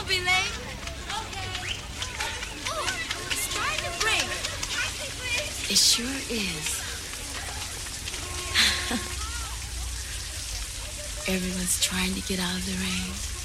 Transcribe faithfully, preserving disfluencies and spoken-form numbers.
We'll be late. Okay. Oh, it's starting to break. It sure is. Everyone's trying to get out of the rain.